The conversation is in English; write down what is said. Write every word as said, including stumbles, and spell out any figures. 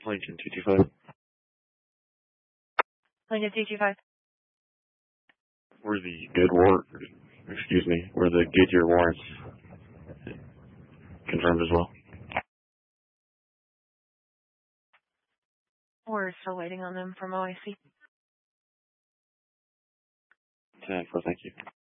Lincoln two two five. Lincoln two two five. Were the good warrant, excuse me, were the Goodyear warrants confirmed as well? We're still waiting on them from O I C. ten four, thank you.